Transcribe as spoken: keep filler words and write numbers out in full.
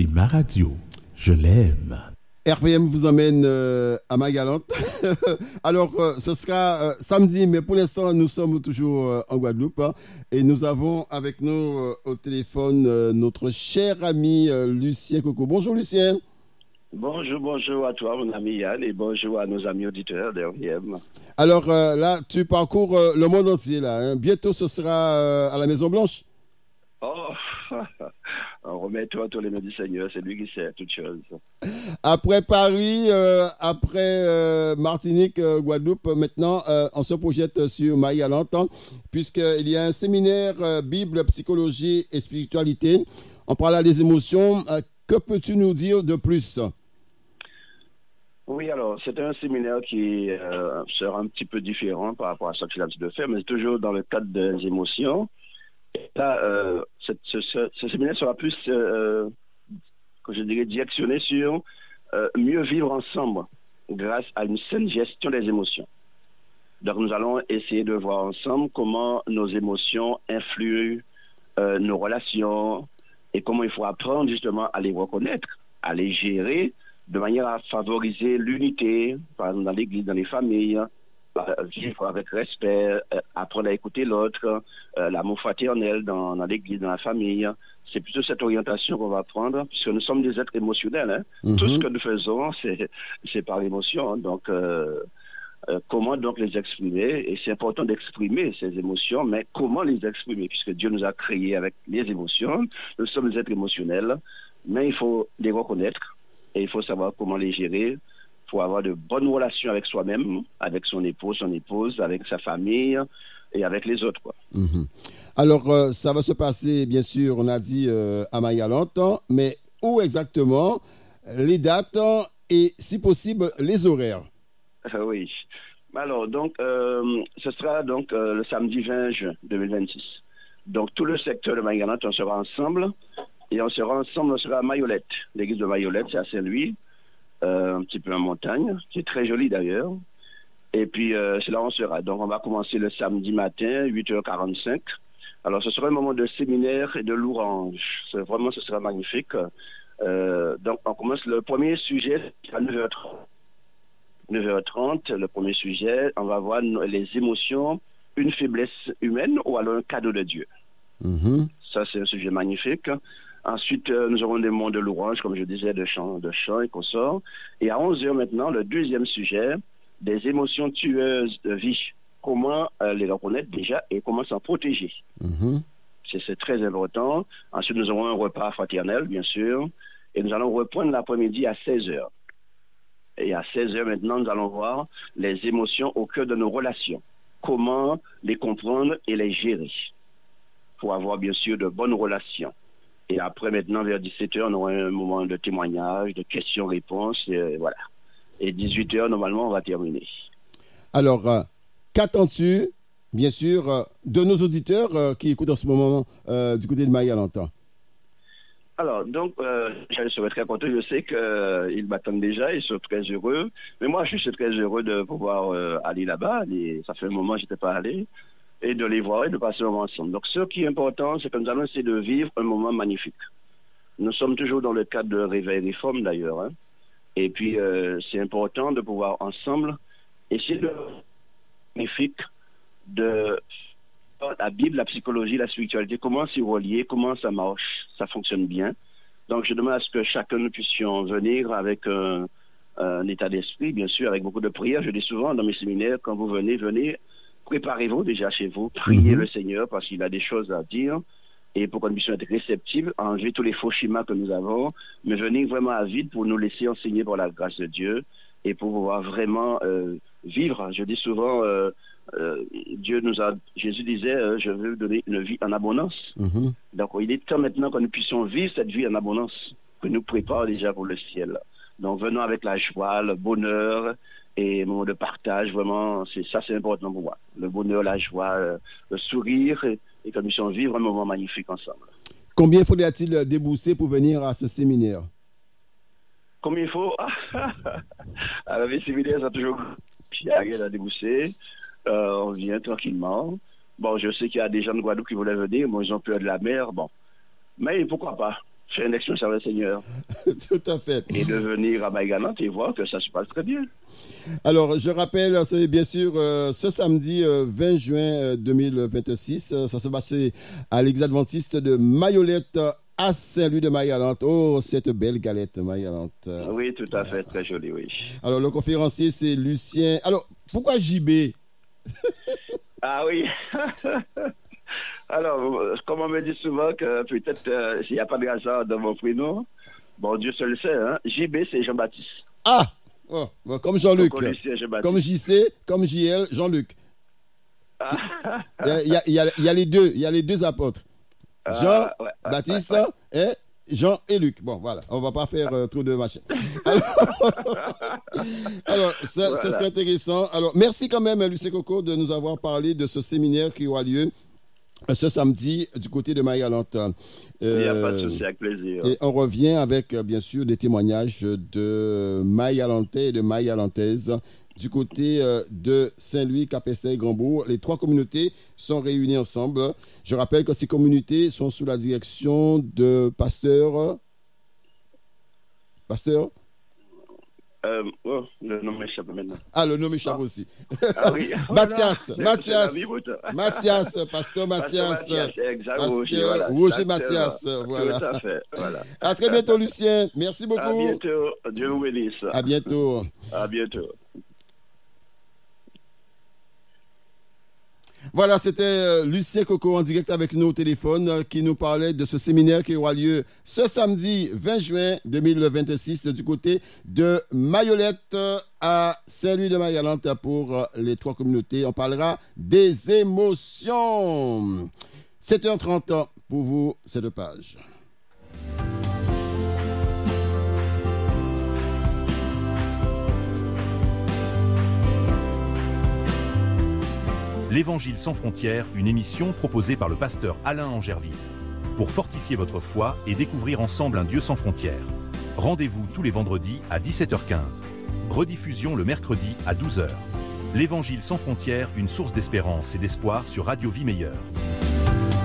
C'est ma radio. Je l'aime. R P M vous emmène euh, à Marie-Galante. Alors, euh, ce sera euh, samedi, mais pour l'instant, nous sommes toujours euh, en Guadeloupe. Hein, et nous avons avec nous euh, au téléphone euh, notre cher ami euh, Lucien Coco. Bonjour Lucien. Bonjour, bonjour à toi, mon ami Yann, et bonjour à nos amis auditeurs de R P M. Alors euh, là, tu parcours euh, le monde entier. Là, hein. Bientôt, ce sera euh, à la Maison-Blanche. Oh, remets-toi tous les mains du Seigneur, c'est lui qui sait toutes choses. Après Paris, euh, après euh, Martinique, euh, Guadeloupe, maintenant, euh, on se projette sur Marie-Galante, hein, puisqu'il y a un séminaire euh, Bible, psychologie et spiritualité. On parle là des émotions. Euh, que peux-tu nous dire de plus? Oui, alors, c'est un séminaire qui euh, sera un petit peu différent par rapport à ce que j'ai l'habitude de faire, mais c'est toujours dans le cadre des émotions. Et là, euh, ce, ce, ce, ce séminaire sera plus, euh, que je dirais, directionné sur euh, mieux vivre ensemble grâce à une saine gestion des émotions. Donc, nous allons essayer de voir ensemble comment nos émotions influent euh, nos relations et comment il faut apprendre justement à les reconnaître, à les gérer de manière à favoriser l'unité, par exemple dans l'église, dans les familles, vivre avec respect, apprendre à écouter l'autre, euh, l'amour fraternel dans, dans l'église, dans la famille. C'est plutôt cette orientation qu'on va prendre, puisque nous sommes des êtres émotionnels. Hein. Mm-hmm. Tout ce que nous faisons, c'est, c'est par l'émotion. Hein. Donc, euh, euh, comment donc les exprimer? Et c'est important d'exprimer ces émotions, mais comment les exprimer? Puisque Dieu nous a créés avec les émotions. Nous sommes des êtres émotionnels, mais il faut les reconnaître et il faut savoir comment les gérer. Pour avoir de bonnes relations avec soi-même, avec son époux, son épouse, avec sa famille et avec les autres. Quoi. Mmh. Alors, euh, ça va se passer, bien sûr, on a dit euh, à Marie-Galante, mais où exactement, les dates et, si possible, les horaires? Euh, oui. Alors, donc, euh, ce sera donc euh, le samedi vingt juin deux mille vingt-six. Donc, tout le secteur de Marie-Galante, on sera ensemble. Et on sera ensemble, on sera à Mayolette. L'église de Mayolette, c'est à Saint-Louis. Euh, un petit peu en montagne, qui est très joli d'ailleurs. Et puis, euh, c'est là où on sera. Donc, on va commencer le samedi matin, huit heures quarante-cinq. Alors, ce sera un moment de séminaire et de louange. C'est, vraiment, ce sera magnifique. Euh, donc, on commence le premier sujet à neuf heures trente. neuf heures trente, le premier sujet, on va voir les émotions, une faiblesse humaine ou alors un cadeau de Dieu. Mm-hmm. Ça, c'est un sujet magnifique. Ensuite, euh, nous aurons des moments de louange, comme je disais, de chant, de chant et consorts. Et à onze heures maintenant, le deuxième sujet, des émotions tueuses de vie. Comment euh, les reconnaître déjà et comment s'en protéger. Mm-hmm. C'est, c'est très important. Ensuite, nous aurons un repas fraternel, bien sûr. Et nous allons reprendre l'après-midi à seize heures. Et à seize heures maintenant, nous allons voir les émotions au cœur de nos relations. Comment les comprendre et les gérer. Pour avoir, bien sûr, de bonnes relations. Et après, maintenant, vers dix-sept heures, on aura un moment de témoignage, de questions-réponses, et voilà. Et dix-huit heures, normalement, on va terminer. Alors, euh, qu'attends-tu, bien sûr, euh, de nos auditeurs euh, qui écoutent en ce moment euh, du côté de Marie-Galante? Alors, donc, euh, je serais très content. Je sais qu'ils euh, m'attendent déjà, ils sont très heureux. Mais moi, je suis très heureux de pouvoir euh, aller là-bas. Et ça fait un moment que je n'étais pas allé. Et de les voir et de passer un moment ensemble. Donc, ce qui est important, c'est que nous allons essayer de vivre un moment magnifique. Nous sommes toujours dans le cadre de Réveil Réforme, d'ailleurs. Hein. Et puis, euh, c'est important de pouvoir ensemble essayer de magnifique de la Bible, la psychologie, la spiritualité, comment s'y relier, comment ça marche, ça fonctionne bien. Donc, je demande à ce que chacun nous puissions venir avec un, un état d'esprit, bien sûr, avec beaucoup de prières. Je dis souvent dans mes séminaires, quand vous venez, venez... Préparez-vous déjà chez vous, priez mm-hmm. le Seigneur parce qu'il a des choses à dire et pour qu'on puisse être réceptifs, enlever tous les faux schémas que nous avons, mais venir vraiment à vide pour nous laisser enseigner par la grâce de Dieu et pour pouvoir vraiment euh, vivre. Je dis souvent, euh, euh, Dieu nous a, Jésus disait, euh, je veux donner une vie en abondance. Mm-hmm. Donc il est temps maintenant que nous puissions vivre cette vie en abondance, que nous prépare déjà pour le ciel. Donc venons avec la joie, le bonheur, et un moment de partage, vraiment, c'est, ça c'est important pour moi. Le bonheur, la joie, euh, le sourire, et, et que nous puissions vivre un moment magnifique ensemble. Combien faudrait-il débourser pour venir à ce séminaire? Combien il faut? Alors, les séminaires, ça toujours... Il n'y a rien à débourser. Euh, on vient tranquillement. Bon, je sais qu'il y a des gens de Guadeloupe qui voulaient venir, moi ils ont peur de la mer, bon. Mais pourquoi pas? faire une expérience avec le Seigneur. Tout à fait. Et de venir à Maïgalante et voir que ça se passe très bien. Alors, je rappelle, c'est bien sûr euh, ce samedi euh, vingt juin deux mille vingt-six, euh, ça se passe à l'église adventiste de Mayolette à Saint-Louis de Marie-Galante. Oh, cette belle galette Marie-Galante. Oui, tout à fait, très joli, oui. Alors, le conférencier, c'est Lucien. Alors, pourquoi J B? Ah oui. Alors, comme on me dit souvent que peut-être euh, s'il n'y a pas de hasard dans mon prénom, bon, Dieu seul le sait, hein. J B, c'est Jean-Baptiste. Ah! Oh, comme Jean-Luc, Jean comme J C, comme J L, Jean-Luc. Ah. Il, y a, il, y a, il y a les deux, il y a les deux apôtres. Jean, ah, ouais, ouais, Baptiste, ouais, ouais. Et Jean et Luc. Bon, voilà, on va pas faire euh, trop de machin. Alors, alors ça, voilà. Ça serait intéressant. Alors, merci quand même, Lucien Coco, de nous avoir parlé de ce séminaire qui aura lieu ce samedi du côté de Marie-Galante. Euh, Il n'y a pas de souci, avec plaisir. Et on revient avec, bien sûr, des témoignages de Marie-Galantais et de Marie-Galantaises du côté euh, de Saint-Louis, Capesset, Grandbourg. Les trois communautés sont réunies ensemble. Je rappelle que ces communautés sont sous la direction de pasteur... Pasteur Euh, oh, le nom m'échappe maintenant. Ah, le nom m'échappe ah. aussi. Ah oui. Mathias, Mathias, Mathias, pasteur Mathias. Pasteur Roger Mathias, voilà. Tout à fait, voilà. À très bientôt, Lucien. Merci beaucoup. À bientôt. Dieu vous bénisse. À bientôt. À bientôt. Voilà, c'était Lucien Coco en direct avec nous au téléphone qui nous parlait de ce séminaire qui aura lieu ce samedi vingt juin deux mille vingt-six du côté de Mayolette à Saint-Louis de Marie-Galante pour les trois communautés. On parlera des émotions. sept heures trente pour vous, cette page. L'Évangile sans frontières, une émission proposée par le pasteur Alain Angerville. Pour fortifier votre foi et découvrir ensemble un Dieu sans frontières. Rendez-vous tous les vendredis à dix-sept heures quinze. Rediffusion le mercredi à douze heures. L'Évangile sans frontières, une source d'espérance et d'espoir sur Radio Vie Meilleure.